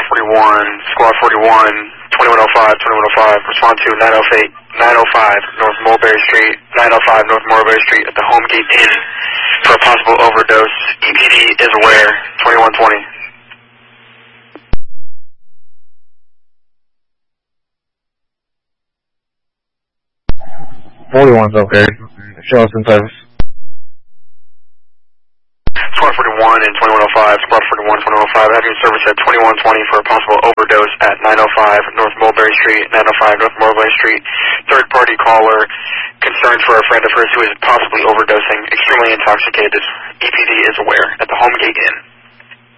Squad 41, 2105, 2105, respond to 905 North Mulberry Street, 905 North Mulberry Street at the Homegate Inn for a possible overdose. EPD is aware, 2120. 41's okay. Show us in service. Squad 41 and 2105, Squad 41, 2105, having service at 2120 for a possible overdose at 905 North Mulberry Street, 905 North Mulberry Street. Third party caller, concerned for a friend of hers who is possibly overdosing, extremely intoxicated. EPD is aware at the Homegate Inn.